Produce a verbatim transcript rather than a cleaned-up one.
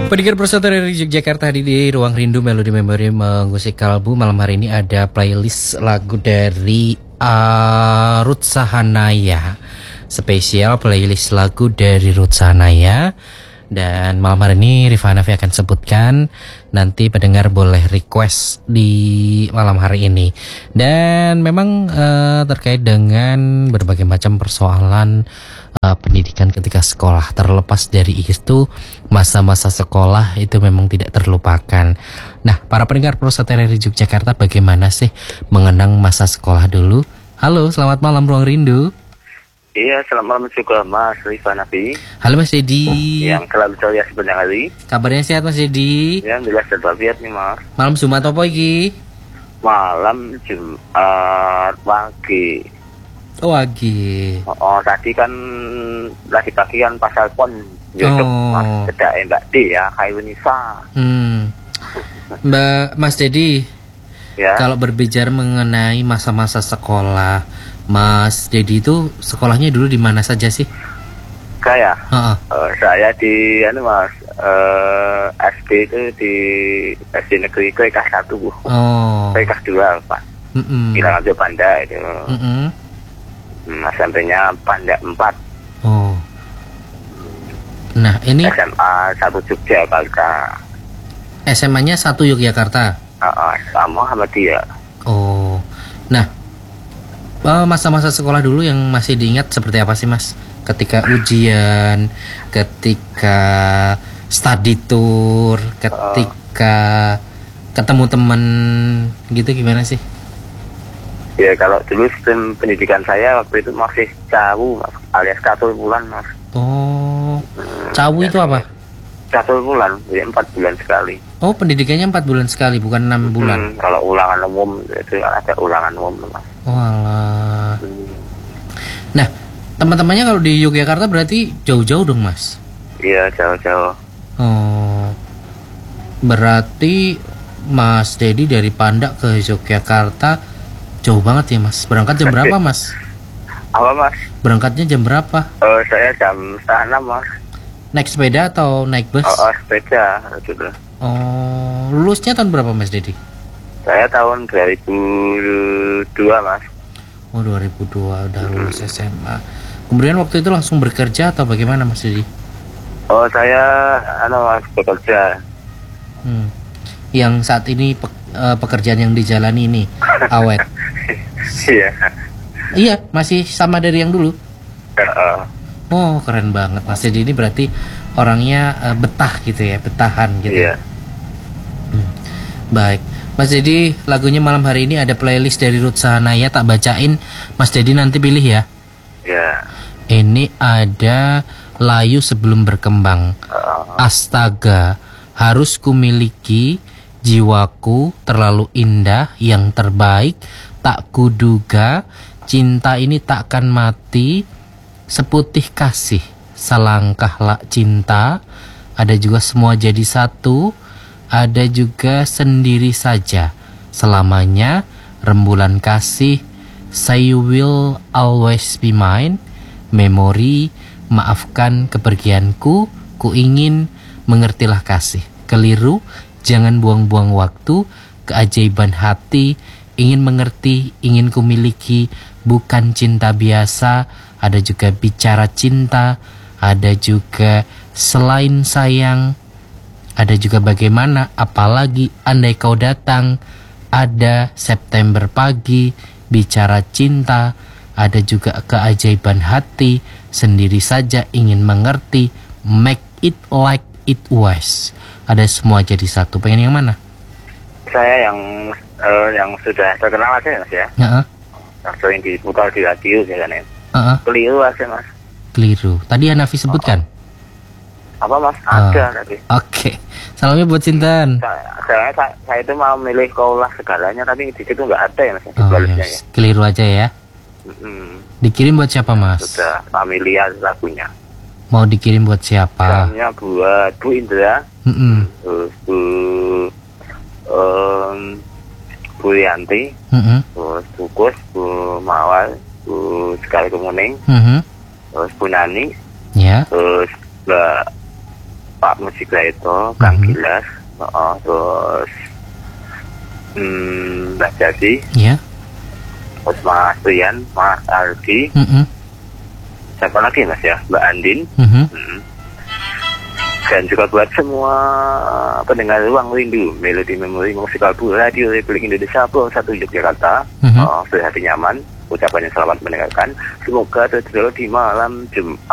Pendengar Persatuan dari Yogyakarta di, di Ruang Rindu Melodi Memori mengusik kalbu. Malam hari ini ada playlist lagu dari uh, Ruth Sahanaya. Spesial playlist lagu dari Ruth Sahanaya. Dan malam hari ini Rifa Hanafi akan sebutkan. Nanti pendengar boleh request di malam hari ini. Dan memang uh, terkait dengan berbagai macam persoalan uh, pendidikan ketika sekolah. Terlepas dari itu, masa-masa sekolah itu memang tidak terlupakan. Nah, para pendengar Persatuan dari Yogyakarta, bagaimana sih mengenang masa sekolah dulu? Halo, selamat malam Ruang Rindu. Iya, selamat malam juga Mas Rifa Nabi. Halo Mas Dedi. Yang selalu ceria sepanjang hari. Kabarnya sehat Mas Dedi? Ya, alhamdulillah sehat nih Mas. Malam Jumat apa iki? Malam Jumat pagi. Oh pagi. Oh, oh tadi kan lagi pagi kan pas telepon YouTube Oh. Mas Kedai Mbak D ya, Khairunisa. Hmm. Mbak Mas Dedi, Ya. kalau berbicara mengenai masa-masa sekolah, Mas Dedi itu sekolahnya dulu di mana saja sih? Saya. Heeh. Uh, saya di anu Mas uh, S D itu di S D Negeri K K satu Bu. Oh. K K dua Pak. Mm-mm. Bilang aja Panda itu. Mm-mm. Hmm, S M P-nya Panda empat. Oh. Nah, ini S M A satu Yogyakarta. S M A-nya satu Yogyakarta. Uh, uh, sama Muhammadiyah. Oh. Nah, eh, masa-masa sekolah dulu yang masih diingat seperti apa sih Mas? Ketika ujian, ketika study tour, ketika ketemu teman gitu, gimana sih? Ya kalau dulu sistem pendidikan saya waktu itu masih cawu Mas, alias catur bulan Mas. Oh, cawu itu apa? Catur bulan, jadi empat bulan sekali. Oh, pendidikannya empat bulan sekali, bukan enam bulan. Hmm, kalau ulangan umum itu ada ulangan umum Mas. Oh alah. Hmm. Nah, teman-temannya kalau di Yogyakarta berarti jauh-jauh dong Mas? Iya jauh-jauh. Oh, berarti Mas Dedi dari Pandak ke Yogyakarta jauh banget ya Mas. Berangkat jam berapa Mas? Apa Mas? Berangkatnya jam berapa? Uh, saya jam setengah enam Mas. Naik sepeda atau naik bus? Oh, oh sepeda gitu. Oh, lulusnya tahun berapa Mas Dedi? Saya tahun dua ribu dua Mas. Oh, dua ribu dua udah lulus S M A. Kemudian waktu itu langsung bekerja atau bagaimana Mas Dedi? Oh saya anu Mas bekerja. Hmm. Yang saat ini pe- eh, pekerjaan yang dijalani ini awet. Iya. Iya, masih sama dari yang dulu. Uh, Oh, keren banget Mas Dedi ini berarti orangnya eh, betah gitu ya, betahan gitu. Iya. Hmm. Baik. Mas Dedi, lagunya malam hari ini ada playlist dari Ruth Sahanaya, tak bacain. Mas Dedi nanti pilih ya. Ya. Ini ada Layu Sebelum Berkembang. Uh, Astaga, harus kumiliki jiwaku terlalu indah, yang terbaik tak kuduga, cinta ini takkan mati, seputih kasih, selangkahlah cinta. Ada juga Semua Jadi Satu, ada juga Sendiri Saja, Selamanya, Rembulan Kasih, Say You Will Always Be Mine, Memori, Maafkan Kepergianku, Ku Ingin, Mengertilah Kasih, Keliru, Jangan Buang-Buang Waktu, Keajaiban Hati, Ingin Mengerti, Ingin Kumiliki, Bukan Cinta Biasa, ada juga Bicara Cinta, ada juga Selain Sayang, ada juga Bagaimana, Apalagi, Andai Kau Datang, ada September Pagi, Bicara Cinta, ada juga Keajaiban Hati, Sendiri Saja, Ingin Mengerti, Make It Like It Was, ada Semua Jadi Satu. Pengen yang mana? saya yang uh, yang sudah terkenal aja Mas ya. Heeh. Yang sering diputar di radio ya kan ya. Heeh. Keliru aja Mas. Keliru. Tadi Hanafi sebutkan. Apa Mas? Oh. Ada tadi. Oke. Salamnya buat Sinten. Saya, saya, saya, saya itu mau milih kaulah segalanya tapi di situ nggak ada ya Mas. Oh, Balasnya yes. Keliru aja ya. Mm-mm. Dikirim buat siapa Mas? Sudah familiar lagunya. Mau dikirim buat siapa? Salamnya buat Bu Indra, Mm-mm. terus Bu um, Bu Yanti, Mm-mm. terus Bu Kus, Bu Mawar, Bu Sekali Kemuning, Mhm. terus Bu Nani, Ya. terus Mbak Pak Mujigaito, Kang Mhm. Gilas, oh, terus hmm, Mbak Jadi, Ya. terus Mas Rian, Mas Ardi, Mm-mm. siapa lagi Mas ya, Mbak Andin, Mhm. hmm. dan juga buat semua pendengar Ruang Rindu Melodi Memori Musikal Bu Radio Republik Indonesia Pulau Satu Yogyakarta, Mhm. oh, berhati nyaman, ucapannya selamat mendengarkan, semoga terjadi di malam Jumat